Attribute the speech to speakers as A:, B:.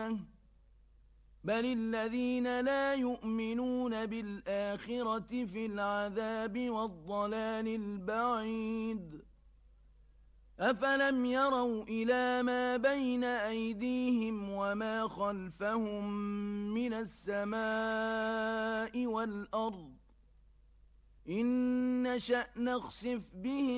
A: الآخرة بل الذين لا يؤمنون بالآخرة في العذاب والضلال البعيد أفلم يروا إلى ما بين أيديهم وما خلفهم من السماء والأرض إن نشأ نخسف بهم